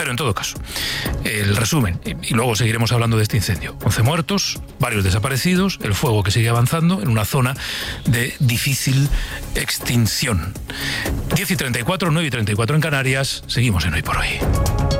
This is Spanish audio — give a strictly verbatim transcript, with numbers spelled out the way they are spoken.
Pero en todo caso, el resumen, y luego seguiremos hablando de este incendio. once muertos, varios desaparecidos, el fuego que sigue avanzando en una zona de difícil extinción. diez y treinta y cuatro, nueve y treinta y cuatro en Canarias, seguimos en Hoy por Hoy.